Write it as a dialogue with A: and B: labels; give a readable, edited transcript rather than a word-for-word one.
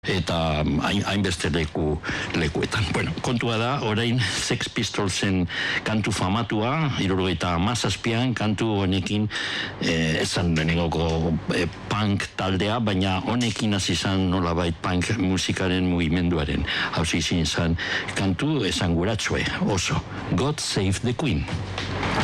A: eta hainbeste lekuetan. Bueno, kontua da, orain Sex Pistolsen kantu famatua, 77an, kantu honekin esan denegoko punk taldea, baina honekin hasi izan nolabait punk musikaren mugimenduaren hausi izan kantu esanguratsue, oso. God Save the Queen.